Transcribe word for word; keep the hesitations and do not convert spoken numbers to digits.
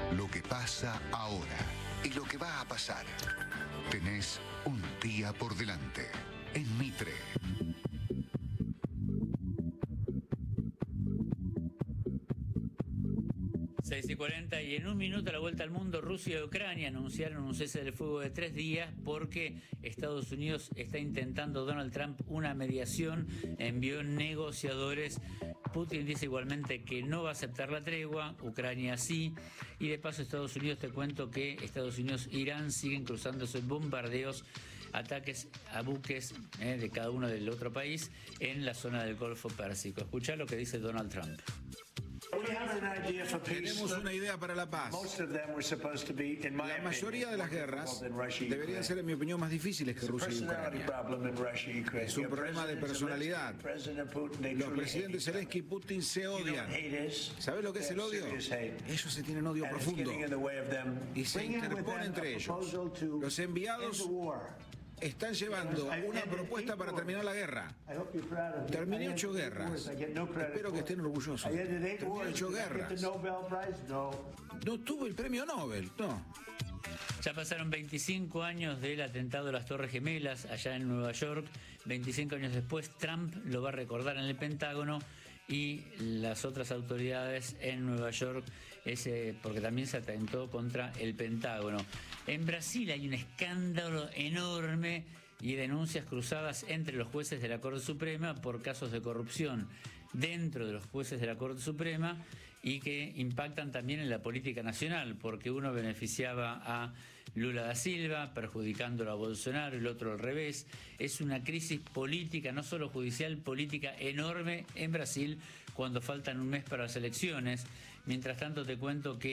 Lo que pasa ahora y lo que va a pasar. Tenés un día por delante en Mitre. seis y cuarenta y en un minuto a la vuelta al mundo, Rusia y Ucrania anunciaron un cese del fuego de tres días porque Estados Unidos está intentando, Donald Trump, una mediación, envió negociadores. Putin dice igualmente que no va a aceptar la tregua, Ucrania sí, y de paso Estados Unidos, te cuento que Estados Unidos e Irán siguen cruzándose bombardeos, ataques a buques eh, de cada uno del otro país en la zona del Golfo Pérsico. Escuchá lo que dice Donald Trump. Tenemos una idea para la paz. La mayoría de las guerras deberían ser, en mi opinión, más difíciles que Rusia y Ucrania. Es un problema de personalidad. Los presidentes Zelensky y Putin se odian. ¿Sabes lo que es el odio? Ellos se tienen odio profundo y se interponen entre ellos. Los enviados están llevando una propuesta para terminar la guerra. Terminé ocho guerras. Espero que estén orgullosos. Terminé ocho guerras. No tuve el premio Nobel, no. Ya pasaron veinticinco años del atentado a las Torres Gemelas allá en Nueva York. veinticinco años después, Trump lo va a recordar en el Pentágono y las otras autoridades en Nueva York, ese, porque también se atentó contra el Pentágono. En Brasil hay un escándalo enorme y denuncias cruzadas entre los jueces de la Corte Suprema por casos de corrupción dentro de los jueces de la Corte Suprema y que impactan también en la política nacional, porque uno beneficiaba a Lula da Silva, perjudicándolo a Bolsonaro, el otro al revés. Es una crisis política, no solo judicial, política enorme en Brasil cuando faltan un mes para las elecciones. Mientras tanto, te cuento que